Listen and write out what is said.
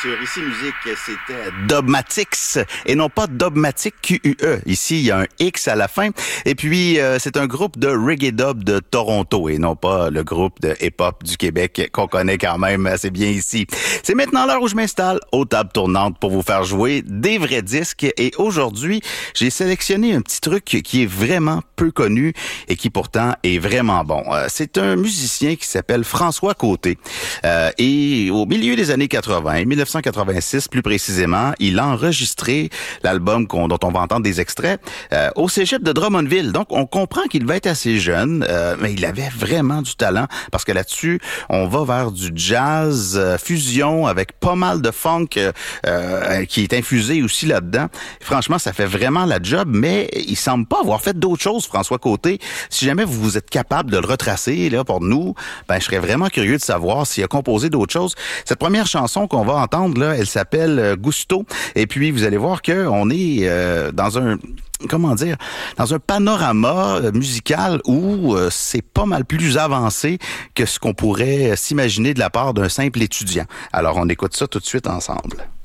sur Ici Musique, c'était Dogmatix et non pas Dogmatic QUE. Ici, il y a un X à la fin. Et puis, c'est un groupe de reggae dub de Toronto et non pas le groupe de hip-hop du Québec qu'on connaît quand même assez bien ici. C'est maintenant l'heure où je m'installe aux tables tournantes pour vous faire jouer des vrais disques. Et aujourd'hui, j'ai sélectionné un petit truc qui est vraiment peu connu et qui pourtant est vraiment bon. C'est un musicien qui s'appelle François Côté. Et au milieu des années 80, 1986 plus précisément, il a enregistré l'album dont on va entendre des extraits au cégep de Drummondville. Donc, on comprend qu'il va être assez jeune, mais il avait vraiment du talent parce que là-dessus, on va vers du jazz fusion avec pas mal de funk qui est infusé aussi là-dedans. Franchement, ça fait vraiment la job, mais il semble pas avoir fait d'autres choses, François Côté. Si jamais vous êtes capable de le retracer là pour nous, je serais vraiment curieux de savoir s'il a composé d'autres choses. Cette première chanson qu'on va entendre là, elle s'appelle Gusto. Et puis vous allez voir que on est dans un dans un panorama musical où c'est pas mal plus avancé que ce qu'on pourrait s'imaginer de la part d'un simple étudiant. Alors on écoute ça tout de suite ensemble.